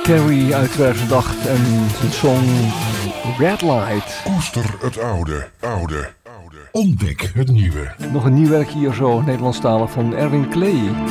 Carey uit 2008 en zijn song Red Light. Koester het oude. Ontdek het nieuwe. Nog een nieuw werk hier zo, Nederlandstalig van Erwin Klee.